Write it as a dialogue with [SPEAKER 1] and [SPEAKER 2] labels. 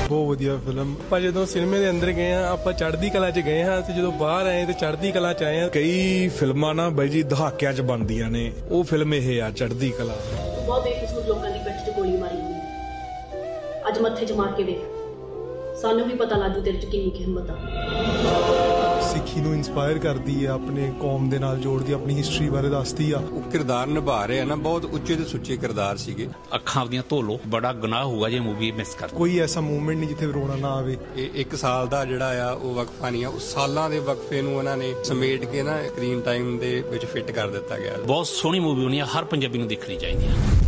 [SPEAKER 1] ਬਹੁਤ ਵਧੀਆ ਫਿਲਮ। ਆਪਾਂ ਜਦੋਂ ਸਿਨੇਮੇ ਦੇ ਅੰਦਰ ਗਏ ਆ ਆਪਾਂ ਚੜ੍ਹਦੀ ਕਲਾ 'ਚ ਗਏ ਹਾਂ ਤੇ ਜਦੋਂ ਬਾਹਰ ਆਏ ਤੇ ਚੜ੍ਹਦੀ ਕਲਾ 'ਚ ਆਏ ਆ।
[SPEAKER 2] ਕਈ ਫਿਲਮਾਂ ਨਾ ਬਾਈ ਜੀ ਦਹਾਕਿਆਂ 'ਚ ਬਣਦੀਆਂ ਨੇ, ਉਹ ਫਿਲਮ ਇਹ ਆ ਚੜ੍ਹਦੀ ਕਲਾ।
[SPEAKER 3] ਬਹੁਤ ਬੇਕਸੂਰ ਲੋਕਾਂ ਦੀ ਪਿੱਠ 'ਚ ਗੋਲੀ ਮਾਰੀ ਅੱਜ ਮੱਥੇ 'ਚ ਮਾਰ ਕੇ ਵੇਖ, ਸਾਨੂੰ ਵੀ ਪਤਾ ਲੱਗੂ ਤੇਰੇ 'ਚ ਕਿੰਨੀ ਹਿੰਮਤ ਆ।
[SPEAKER 1] ਸਿੱਖੀ ਨੂੰ ਇਨਸਪਾਇਰ ਕਰਦੀ ਆ, ਆਪਣੇ ਕੌਮ ਦੇ ਨਾਲ ਜੋੜਦੀ, ਆਪਣੀ ਹਿਸਟਰੀ ਬਾਰੇ ਦੱਸਦੀ ਆ।
[SPEAKER 4] ਉਹ ਕਿਰਦਾਰ ਨਿਭਾ ਰਹੇ ਆ ਨਾ, ਬਹੁਤ ਉੱਚੇ ਤੇ ਸੁੱਚੇ ਕਿਰਦਾਰ ਸੀਗੇ।
[SPEAKER 5] ਅੱਖਾਂ ਆਪਣੀਆਂ ਧੋ ਲੋ, ਬੜਾ ਗੁਨਾਹ ਹੋਊਗਾ ਜੇ ਮੂਵੀ ਮਿਸ ਕਰ।
[SPEAKER 1] ਕੋਈ ਐਸਾ ਮੂਵਮੈਂਟ ਨਹੀਂ ਜਿੱਥੇ ਰੋਣਾ ਨਾ ਆਵੇ।
[SPEAKER 4] ਇਹ 1 ਸਾਲ ਦਾ ਜਿਹੜਾ ਆ ਉਹ ਵਕਫਾ ਨਹੀਂ ਆ, ਉਹ ਸਾਲਾਂ ਦੇ ਵਕਫੇ ਨੂੰ ਉਹਨਾਂ ਨੇ ਸਮੇਟ ਕੇ ਨਾ ਸਕਰੀਨ ਟਾਈਮ ਦੇ ਵਿੱਚ ਫਿੱਟ ਕਰ ਦਿੱਤਾ ਗਿਆ।
[SPEAKER 5] ਬਹੁਤ ਸੋਹਣੀ ਮੂਵੀ ਹੋਣੀ ਆ, ਹਰ ਪੰਜਾਬੀ ਨੂੰ ਦੇਖਣੀ ਚਾਹੀਦੀ ਹੈ।